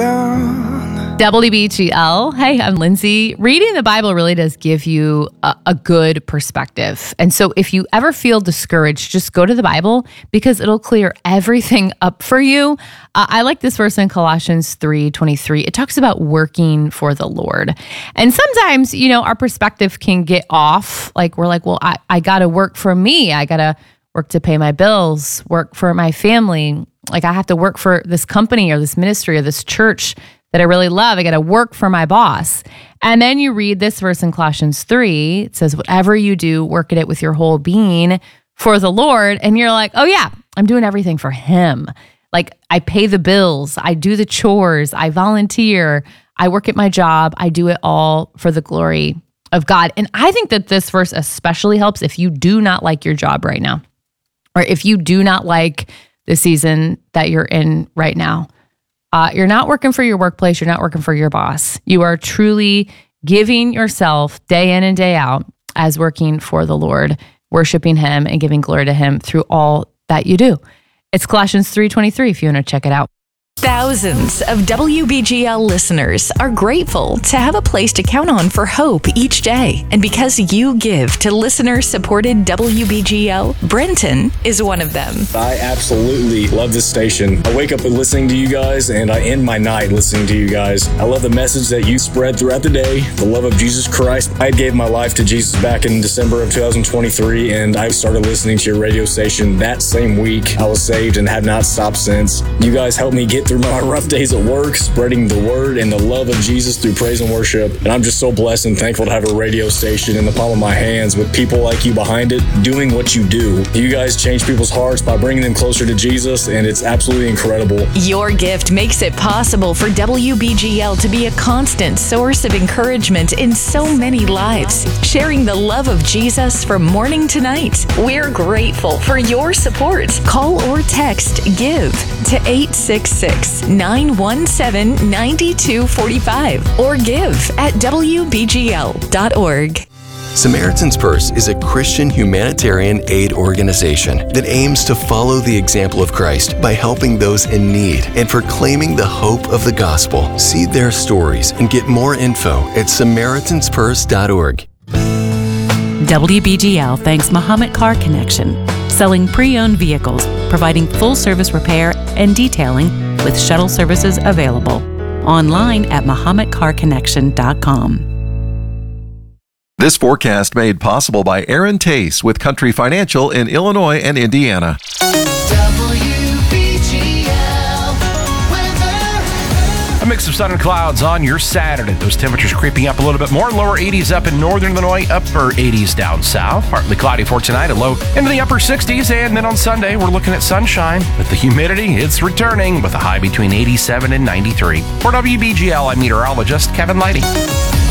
down. WBGL. Hey, I'm Lindsay. Reading the Bible really does give you a good perspective. And so if you ever feel discouraged, just go to the Bible because it'll clear everything up for you. I like this verse in Colossians 3:23. It talks about working for the Lord. And sometimes, our perspective can get off. Like we're like, well, I got to work for me. I got to work to pay my bills, work for my family. Like I have to work for this company or this ministry or this church that I really love. I got to work for my boss. And then you read this verse in Colossians 3. It says, whatever you do, work at it with your whole being for the Lord. And you're like, oh yeah, I'm doing everything for him. Like I pay the bills, I do the chores, I volunteer, I work at my job, I do it all for the glory of God. And I think that this verse especially helps if you do not like your job right now, or if you do not like the season that you're in right now. You're not working for your workplace. You're not working for your boss. You are truly giving yourself day in and day out as working for the Lord, worshiping him and giving glory to him through all that you do. It's Colossians 3:23 if you want to check it out. Thousands of WBGL listeners are grateful to have a place to count on for hope each day. And because you give to listener-supported WBGL, Brenton is one of them. I absolutely love this station. I wake up listening to you guys, and I end my night listening to you guys. I love the message that you spread throughout the day, the love of Jesus Christ. I gave my life to Jesus back in December of 2023, and I started listening to your radio station that same week. I was saved and have not stopped since. You guys helped me get through my rough days at work, spreading the word and the love of Jesus through praise and worship. And I'm just so blessed and thankful to have a radio station in the palm of my hands with people like you behind it doing what you do. You guys change people's hearts by bringing them closer to Jesus, and it's absolutely incredible. Your gift makes it possible for WBGL to be a constant source of encouragement in so many lives, sharing the love of Jesus from morning to night. We're grateful for your support. Call or text GIVE to 866-917-9245 or give at WBGL.org. Samaritan's Purse is a Christian humanitarian aid organization that aims to follow the example of Christ by helping those in need and proclaiming the hope of the gospel. See their stories and get more info at SamaritansPurse.org. WBGL thanks Muhammad Car Connection, selling pre-owned vehicles, providing full-service repair and detailing with shuttle services available. Online at MuhammadCarConnection.com. This forecast made possible by Aaron Tace with Country Financial in Illinois and Indiana. A mix of sun and clouds on your Saturday. Those temperatures creeping up a little bit more. Lower 80s up in northern Illinois, upper 80s down south. Partly cloudy for tonight, a low into the upper 60s. And then on Sunday, we're looking at sunshine. With the humidity, it's returning with a high between 87 and 93. For WBGL, I'm meteorologist Kevin Lighty.